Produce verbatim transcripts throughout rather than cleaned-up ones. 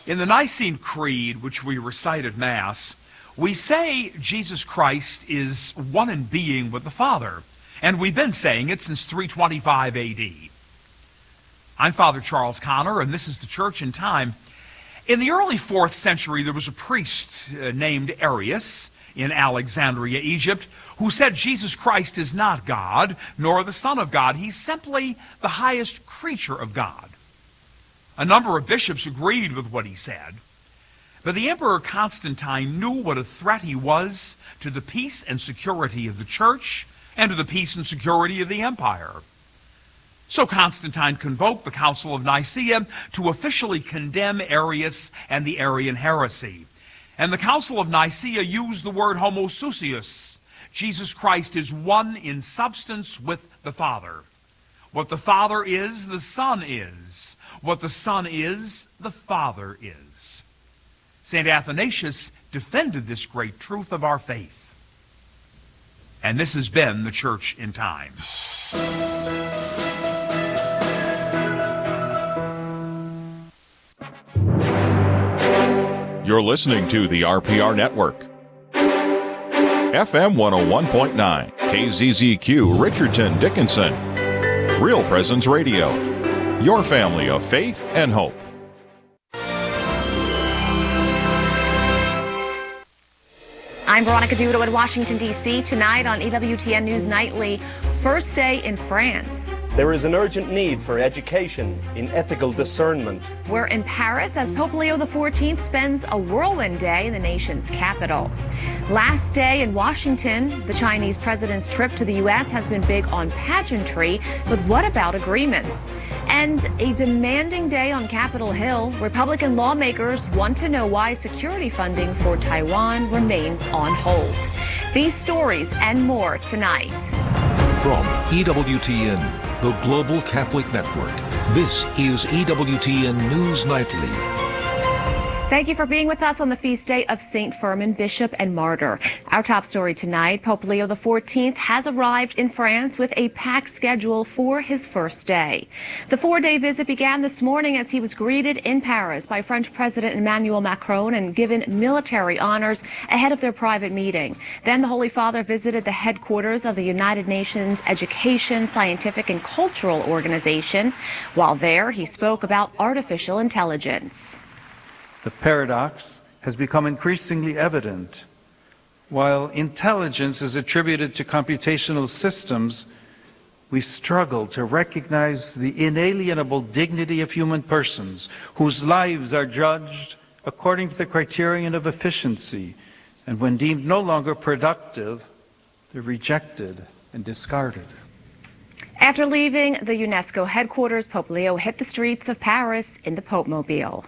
In the Nicene Creed, which we recite at Mass, we say Jesus Christ is one in being with the Father, and we've been saying it since three twenty-five A D. I'm Father Charles Connor, and this is the Church in Time. In the early fourth century, there was a priest uh, named Arius in Alexandria, Egypt, who said Jesus Christ is not God, nor the Son of God. He's simply the highest creature of God. A number of bishops agreed with what he said, but the Emperor Constantine knew what a threat he was to the peace and security of the Church and to the peace and security of the empire. So Constantine convoked the Council of Nicaea to officially condemn Arius and the Arian heresy. And the Council of Nicaea used the word homousios. Jesus Christ is one in substance with the Father. What the Father is, the Son is. What the Son is, the Father is. Saint Athanasius defended this great truth of our faith. And this has been the Church in Time. You're listening to the R P R Network. F M one oh one point nine, K Z Z Q, Richardson, Dickinson. Real Presence Radio, your family of faith and hope. I'm Veronica Dudo in Washington, D C Tonight on E W T N News Nightly, first day in France. There is an urgent need for education in ethical discernment. We're in Paris as Pope Leo the fourteenth spends a whirlwind day in the nation's capital. Last day in Washington, the Chinese president's trip to the U S has been big on pageantry, but what about agreements? And a demanding day on Capitol Hill. Republican lawmakers want to know why security funding for Taiwan remains on hold. These stories and more tonight. From E W T N, the Global Catholic Network, this is E W T N News Nightly. Thank you for being with us on the feast day of Saint Firmin, Bishop and Martyr. Our top story tonight, Pope Leo the fourteenth has arrived in France with a packed schedule for his first day. The four-day visit began this morning as he was greeted in Paris by French President Emmanuel Macron and given military honors ahead of their private meeting. Then the Holy Father visited the headquarters of the United Nations Education, Scientific and Cultural Organization. While there, he spoke about artificial intelligence. The paradox has become increasingly evident. While intelligence is attributed to computational systems, we struggle to recognize the inalienable dignity of human persons whose lives are judged according to the criterion of efficiency, and when deemed no longer productive, they're rejected and discarded. After leaving the UNESCO headquarters, Pope Leo hit the streets of Paris in the Pope-mobile.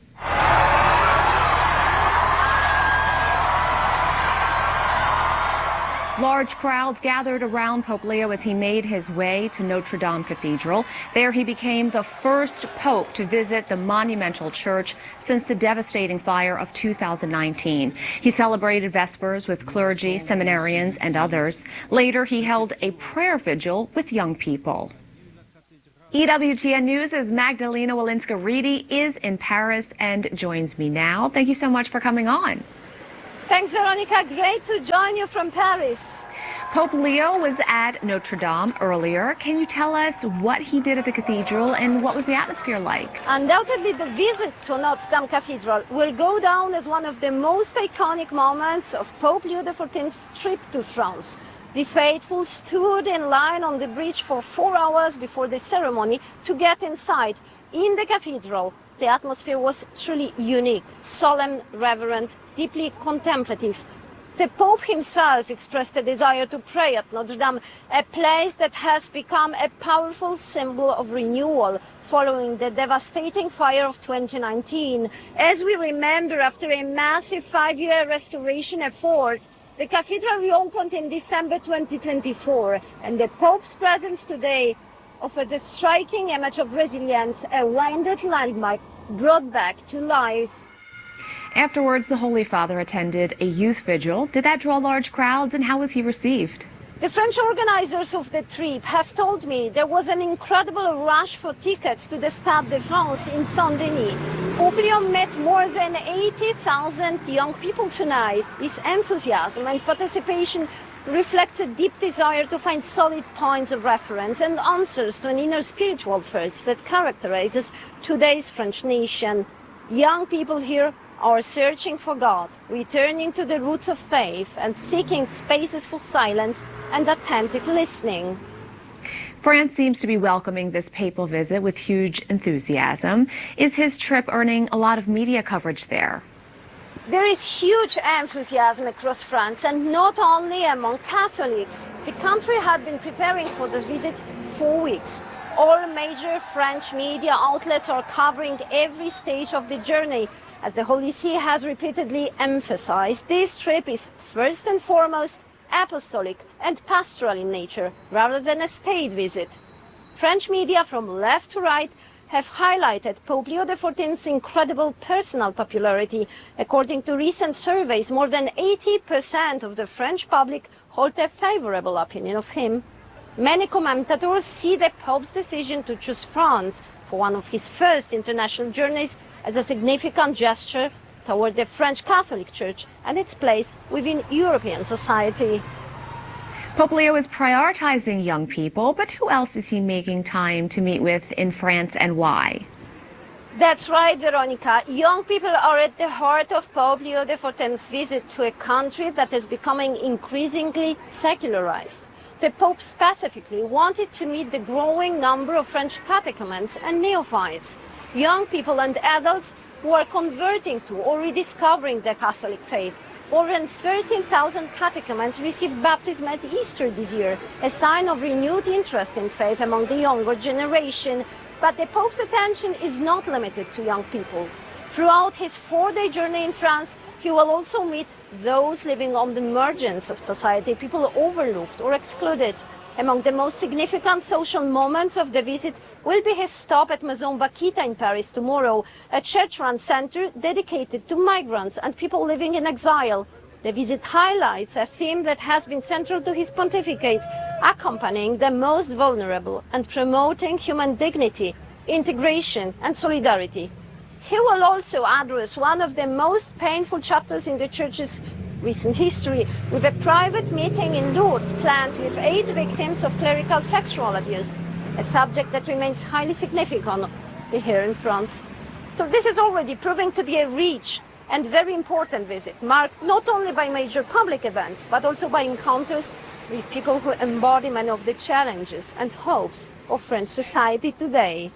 Large crowds gathered around Pope Leo as he made his way to Notre Dame Cathedral. There he became the first pope to visit the monumental church since the devastating fire of two thousand nineteen. He celebrated Vespers with clergy, seminarians, and others. Later, he held a prayer vigil with young people. E W T N News' Magdalena Walinska-Reedy is in Paris and joins me now. Thank you so much for coming on. Thanks, Veronica. Great to join you from Paris. Pope Leo was at Notre Dame earlier. Can you tell us what he did at the cathedral and what was the atmosphere like? Undoubtedly, the visit to Notre Dame Cathedral will go down as one of the most iconic moments of Pope Leo the fourteenth's trip to France. The faithful stood in line on the bridge for four hours before the ceremony to get inside. In the cathedral, the atmosphere was truly unique, solemn, reverent, deeply contemplative. The Pope himself expressed a desire to pray at Notre Dame, a place that has become a powerful symbol of renewal following the devastating fire of twenty nineteen. As we remember, after a massive five-year restoration effort, the cathedral reopened in December twenty twenty-four, and the Pope's presence today offered a striking image of resilience, a wounded landmark brought back to life. Afterwards, the Holy Father attended a youth vigil. Did that draw large crowds, and how was he received? The French organizers of the trip have told me there was an incredible rush for tickets to the Stade de France in Saint-Denis. Poplio met more than eighty thousand young people tonight. His enthusiasm and participation reflects a deep desire to find solid points of reference and answers to an inner spiritual thirst that characterizes today's French nation. Young people here are searching for God, returning to the roots of faith and seeking spaces for silence and attentive listening. France seems to be welcoming this papal visit with huge enthusiasm. Is his trip earning a lot of media coverage there? There is huge enthusiasm across France, and not only among Catholics. The country had been preparing for this visit for weeks. All major French media outlets are covering every stage of the journey. As the Holy See has repeatedly emphasized, this trip is first and foremost apostolic and pastoral in nature, rather than a state visit. French media from left to right have highlighted Pope Leo the fourteenth's incredible personal popularity. According to recent surveys, more than eighty percent of the French public hold a favorable opinion of him. Many commentators see the Pope's decision to choose France for one of his first international journeys as a significant gesture toward the French Catholic Church and its place within European society. Pope Leo is prioritizing young people, but who else is he making time to meet with in France, and why? That's right, Veronica. Young people are at the heart of Pope Leo the fourteenth's visit to a country that is becoming increasingly secularized. The Pope specifically wanted to meet the growing number of French catechumens and neophytes, young people and adults who are converting to or rediscovering the Catholic faith. More than thirteen thousand catechumens received baptism at Easter this year, a sign of renewed interest in faith among the younger generation. But the Pope's attention is not limited to young people. Throughout his four-day journey in France, he will also meet those living on the margins of society, people overlooked or excluded. Among the most significant social moments of the visit will be his stop at Maison Bakita in Paris tomorrow, a church-run center dedicated to migrants and people living in exile. The visit highlights a theme that has been central to his pontificate, accompanying the most vulnerable and promoting human dignity, integration and solidarity. He will also address one of the most painful chapters in the Church's recent history, with a private meeting in Lourdes planned with eight victims of clerical sexual abuse, a subject that remains highly significant here in France. So this is already proving to be a rich and very important visit, marked not only by major public events, but also by encounters with people who embody many of the challenges and hopes of French society today.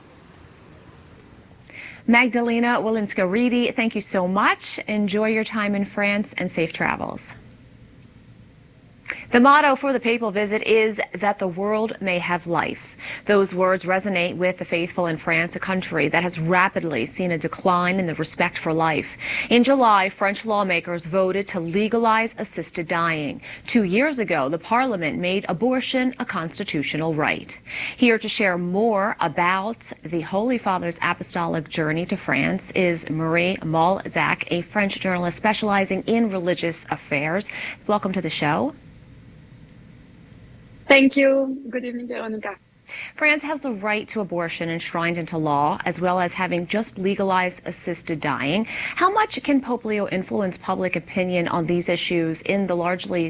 Magdalena Wolinska-Reedy, thank you so much. Enjoy your time in France and safe travels. The motto for the papal visit is that the world may have life. Those words resonate with the faithful in France, a country that has rapidly seen a decline in the respect for life. In July, French lawmakers voted to legalize assisted dying. Two years ago, the parliament made abortion a constitutional right. Here to share more about the Holy Father's apostolic journey to France is Marie Malzac, a French journalist specializing in religious affairs. Welcome to the show. Thank you. Good evening, Veronica. France has the right to abortion enshrined into law, as well as having just legalized assisted dying. How much can Pope Leo influence public opinion on these issues in the largely